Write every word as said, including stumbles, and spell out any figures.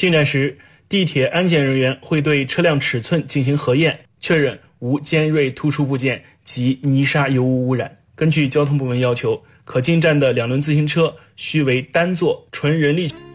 进站时，地铁安检人员会对车辆尺寸进行核验，确认无尖锐突出部件及泥沙油污污染。根据交通部门要求，可进站的两轮自行车需为单座纯人力。